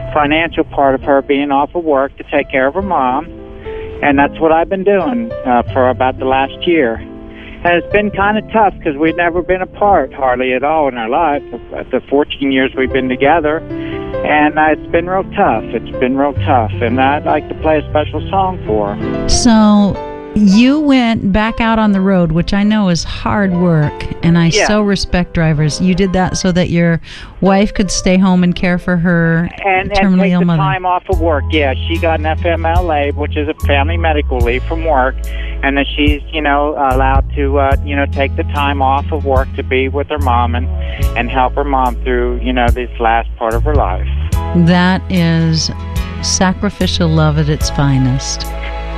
financial part of her being off of work to take care of her mom. And that's what I've been doing for about the last year. And it's been kind of tough because we've never been apart hardly at all in our life, the 14 years we've been together. And it's been real tough. It's been real tough. And I'd like to play a special song for her. So you went back out on the road, which I know is hard work, and I so respect drivers. You did that so that your wife could stay home and care for her terminally ill mother. And take the time off of work. Yeah, she got an FMLA, which is a family medical leave from work, and that she's, allowed to, take the time off of work to be with her mom and help her mom through, this last part of her life. That is sacrificial love at its finest.